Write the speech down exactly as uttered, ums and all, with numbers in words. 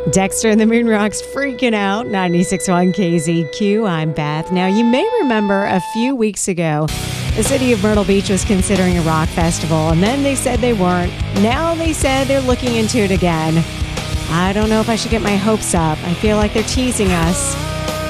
Dexter and the Moon Rocks freaking out. ninety-six point one K Z Q. I'm Beth. Now, you may remember a few weeks ago, the city of Myrtle Beach was considering a rock festival, and then they said they weren't. Now they said they're looking into it again. I don't know if I should get my hopes up. I feel like they're teasing us.